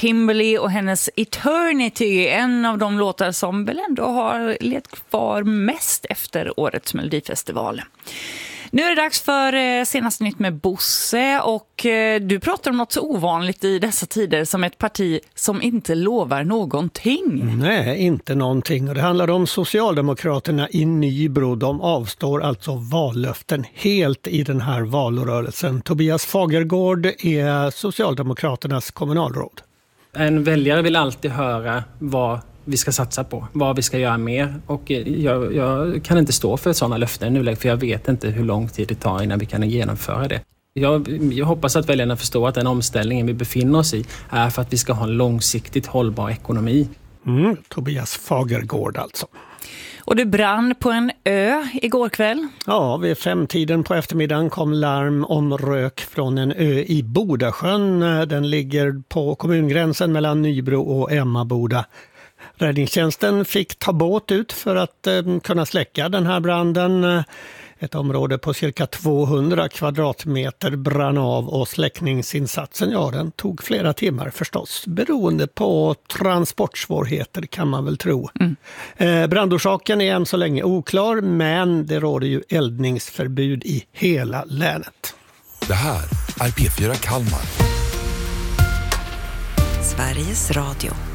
Kimberly och hennes Eternity, en av de låtar som väl ändå har levt kvar mest efter årets Melodifestival. Nu är det dags för senaste nytt med Bosse, och du pratar om något så ovanligt i dessa tider som ett parti som inte lovar någonting. Nej, inte någonting. Och det handlar om Socialdemokraterna i Nybro. De avstår alltså vallöften helt i den här valrörelsen. Tobias Fagergård är Socialdemokraternas kommunalråd. En väljare vill alltid höra vad vi ska satsa på, vad vi ska göra mer, och jag kan inte stå för sådana löften nu, för jag vet inte hur lång tid det tar innan vi kan genomföra det. Jag hoppas att väljarna förstår att den omställningen vi befinner oss i är för att vi ska ha en långsiktigt hållbar ekonomi. Tobias Fagergård alltså. Och det brann på en ö igår kväll. Ja, vid 5-tiden på eftermiddagen kom larm om rök från en ö i Bodasjön. Den ligger på kommungränsen mellan Nybro och Emmaboda. Räddningstjänsten fick ta båt ut för att kunna släcka den här branden. Ett område på cirka 200 kvadratmeter brann av, och släckningsinsatsen, den tog flera timmar förstås. Beroende på transportsvårigheter kan man väl tro. Brandorsaken är än så länge oklar, men det råder ju eldningsförbud i hela länet. Det här är P4 Kalmar. Sveriges Radio.